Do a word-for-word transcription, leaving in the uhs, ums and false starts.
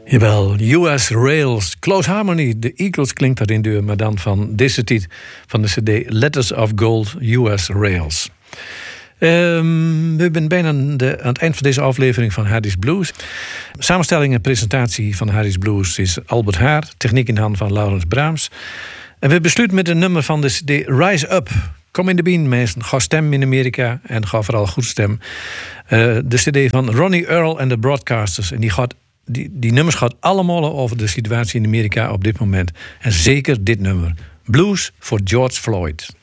Jawel, U S Rails, Close Harmony, de Eagles klinkt daarin deur, maar dan van deze titel van de cd Letters of Gold, U S Rails. Um, we zijn bijna de, aan het eind van deze aflevering van Hardy's Blues. Samenstelling en presentatie van Hardy's Blues is Albert Haar, techniek in de hand van Laurens Braams. En we besluiten met een nummer van de cd Rise Up. Kom in de bien, mensen. Ga stem in Amerika en ga vooral goed stem. Uh, de cd van Ronnie Earl en de Broadcasters. En die, gaat, die, die nummers gaat allemaal over de situatie in Amerika op dit moment. En zeker dit nummer. Blues voor George Floyd.